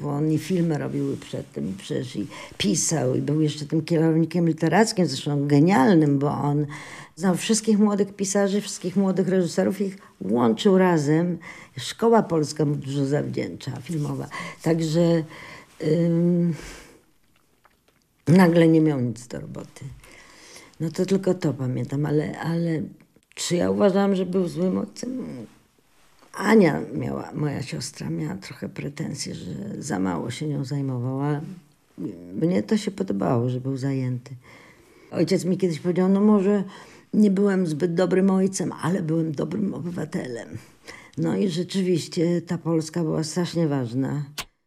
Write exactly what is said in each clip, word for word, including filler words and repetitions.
bo on i filmy robił przed tym przecież i pisał i był jeszcze tym kierownikiem literackim, zresztą genialnym, bo on znał wszystkich młodych pisarzy, wszystkich młodych reżyserów, ich łączył razem. Szkoła polska mu dużo zawdzięcza, filmowa. Także ym, nagle nie miał nic do roboty. No to tylko to pamiętam, ale, ale czy ja uważałam, że był złym ojcem? Ania miała, moja siostra miała trochę pretensje, że za mało się nią zajmowała. Mnie to się podobało, że był zajęty. Ojciec mi kiedyś powiedział, no może nie byłem zbyt dobrym ojcem, ale byłem dobrym obywatelem. No i rzeczywiście ta Polska była strasznie ważna.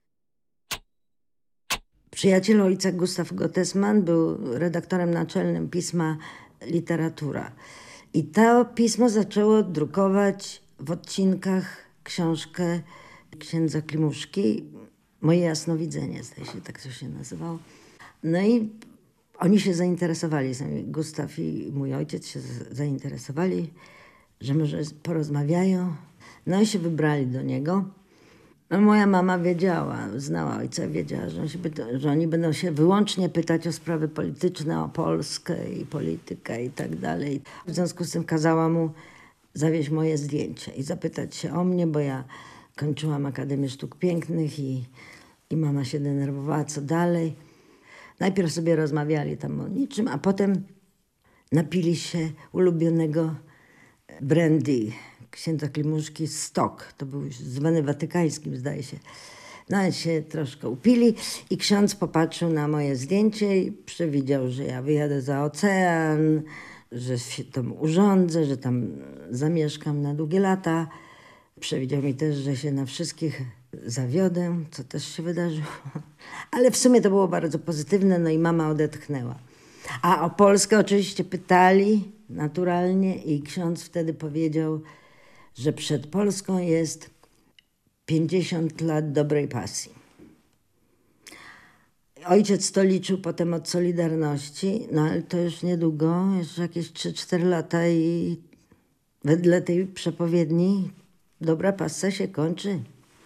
Przyjaciel ojca Gustaw Gottesman był redaktorem naczelnym pisma Literatura. I to pismo zaczęło drukować w odcinkach książkę księdza Klimuszki, Moje jasnowidzenie, zdaje się, tak to się nazywało. No i oni się zainteresowali, Gustaw i mój ojciec się zainteresowali, że może porozmawiają. No i się wybrali do niego. No moja mama wiedziała, znała ojca, wiedziała, że, on się, że oni będą się wyłącznie pytać o sprawy polityczne, o Polskę i politykę i tak dalej. W związku z tym kazała mu zawieźć moje zdjęcie i zapytać się o mnie, bo ja kończyłam Akademię Sztuk Pięknych i, i mama się denerwowała, co dalej. Najpierw sobie rozmawiali tam o niczym, a potem napili się ulubionego brandy księdza Klimuszki, Stok. To był już zwany watykańskim, zdaje się. No i się troszkę upili i ksiądz popatrzył na moje zdjęcie i przewidział, że ja wyjadę za ocean, że się tam urządzę, że tam zamieszkam na długie lata. Przewidział mi też, że się na wszystkich zawiodę, co też się wydarzyło. Ale w sumie to było bardzo pozytywne, no i mama odetchnęła. A o Polskę oczywiście pytali naturalnie i ksiądz wtedy powiedział, że przed Polską jest pięćdziesiąt lat dobrej pasji. Ojciec to liczył potem od Solidarności, no ale to już niedługo, jeszcze jakieś trzy cztery lata i wedle tej przepowiedni dobra pasja się kończy.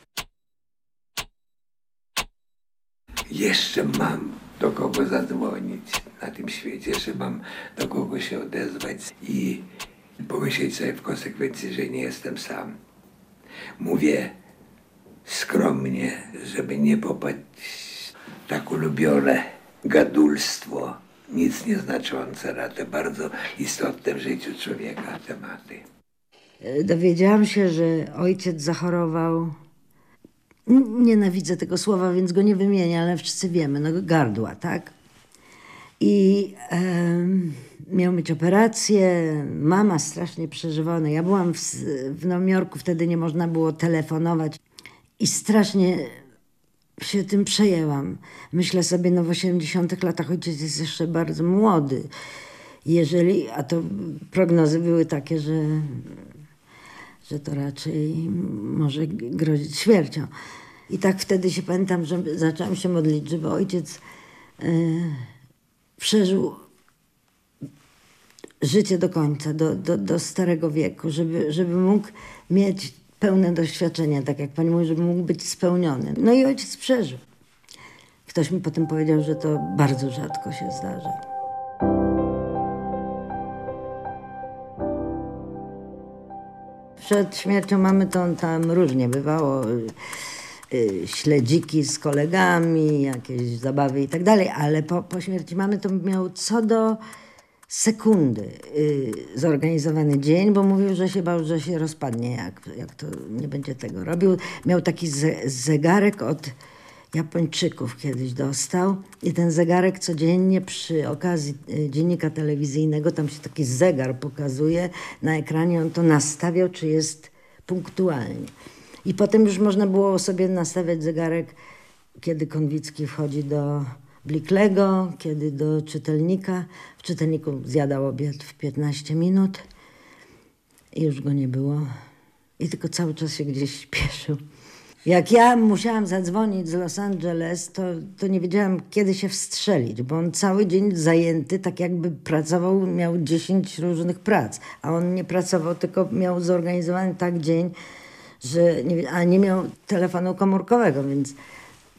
Jeszcze mam do kogo zadzwonić na tym świecie, że mam do kogo się odezwać i pomyśleć sobie w konsekwencji, że nie jestem sam. Mówię skromnie, żeby nie popaść w tak ulubione gadulstwo, nic nie znaczące na te bardzo istotne w życiu człowieka tematy. Dowiedziałam się, że ojciec zachorował, nienawidzę tego słowa, więc go nie wymienię, ale wszyscy wiemy, no gardła, tak? I e, miał mieć operację, mama strasznie przeżywana. Ja byłam w, w Nowym Jorku, wtedy nie można było telefonować i strasznie się tym przejęłam. Myślę sobie, no w osiemdziesiątych latach ojciec jest jeszcze bardzo młody. Jeżeli, a to prognozy były takie, że, że to raczej może grozić śmiercią. I tak wtedy się pamiętam, że zaczęłam się modlić, żeby ojciec e, przeżył życie do końca, do, do, do starego wieku, żeby, żeby mógł mieć pełne doświadczenie, tak jak pani mówi, żeby mógł być spełniony. No i ojciec przeżył. Ktoś mi potem powiedział, że to bardzo rzadko się zdarza. Przed śmiercią mamy to tam różnie bywało. Śledziki z kolegami, jakieś zabawy i tak dalej, ale po, po śmierci mamy to miał co do sekundy yy, zorganizowany dzień, bo mówił, że się bał, że się rozpadnie, jak, jak to nie będzie tego robił. Miał taki ze, zegarek od Japończyków kiedyś dostał i ten zegarek codziennie przy okazji yy, dziennika telewizyjnego, tam się taki zegar pokazuje, na ekranie on to nastawiał, czy jest punktualnie. I potem już można było sobie nastawiać zegarek, kiedy Konwicki wchodzi do Bliklego, kiedy do czytelnika. W czytelniku zjadał obiad w piętnaście minut i już go nie było. I tylko cały czas się gdzieś śpieszył. Jak ja musiałam zadzwonić z Los Angeles, to, to nie wiedziałam, kiedy się wstrzelić, bo on cały dzień zajęty, tak jakby pracował, miał dziesięć różnych prac, a on nie pracował, tylko miał zorganizowany tak dzień, że nie, a nie miał telefonu komórkowego, więc